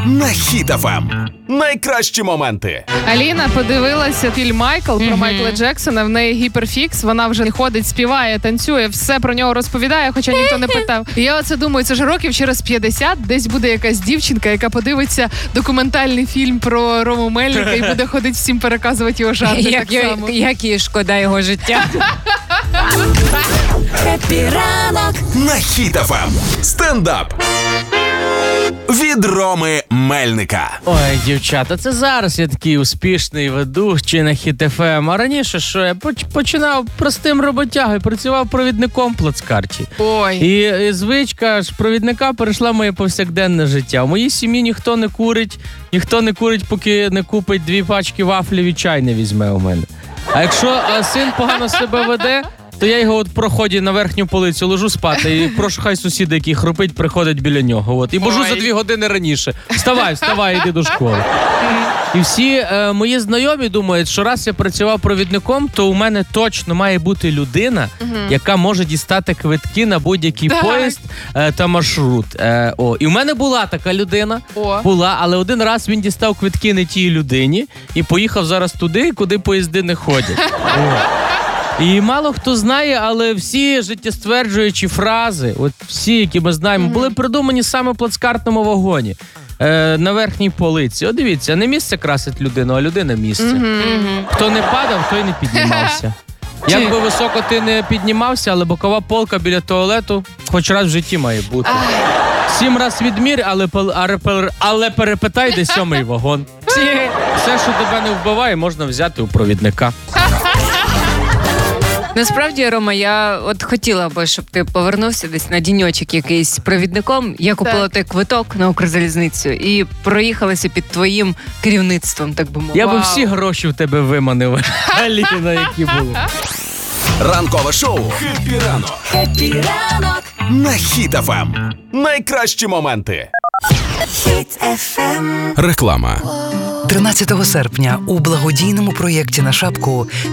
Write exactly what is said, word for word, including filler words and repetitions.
на Хіт еф ем. Найкращі моменти. Аліна подивилася фільм «Майкл» про mm-hmm. Майкла Джексона. В неї гіперфікс. Вона вже ходить, співає, танцює, все про нього розповідає, хоча ніхто не питав. І я оце думаю, це ж років через п'ятдесят десь буде якась дівчинка, яка подивиться документальний фільм про Рому Мельника і буде ходити всім переказувати його жарти. Як, так само. Як їй шкода його життя. Хеппі ранок на Хіт еф ем. Стендап від Роми Мельника. Ой, дівчата, це зараз я такий успішний ведучий на Хіт еф ем. А раніше що? Я починав простим роботягою, працював провідником в плацкарті. Ой. І, і звичка ж провідника перейшла в моє повсякденне життя. У моїй сім'ї ніхто не курить, ніхто не курить, поки не купить дві пачки вафлів і чай не візьме у мене. А якщо а, син погано себе веде, то я його от в проході на верхню полицю ложу спати і прошу, хай сусіди, який хропить, приходить біля нього. От. І можу за дві години раніше. Вставай, вставай, йди до школи. І всі е, мої знайомі думають, що раз я працював провідником, то у мене точно має бути людина, угу. яка може дістати квитки на будь-який так. поїзд е, та маршрут. Е, о. І в мене була така людина, о. була, але один раз він дістав квитки не тій людині і поїхав зараз туди, куди поїзди не ходять. О. І мало хто знає, але всі життєстверджуючі фрази, от всі, які ми знаємо, mm-hmm. були придумані саме в плацкартному вагоні, е, на верхній полиці. От дивіться, не місце красить людину, а людина місце. Mm-hmm. Хто не падав, той не піднімався. Як би високо ти не піднімався, але бокова полка біля туалету хоч раз в житті має бути. Сім раз відмір, але, але, але перепитай, де сьомий вагон. Все, що тебе не вбиває, можна взяти у провідника. Насправді, Рома, я от хотіла би, щоб ти повернувся десь на діньочок якийсь провідником. Я купила той квиток на Укрзалізницю і проїхалася під твоїм керівництвом, так би мовити. Я би всі гроші в тебе виманив, Аліна, які були. Ранкове шоу «Хеппі ранок». Хеппі ранок на Хіт еф ем. Найкращі моменти. Хіт еф ем. Реклама. тринадцятого серпня у благодійному проєкті «На шапку»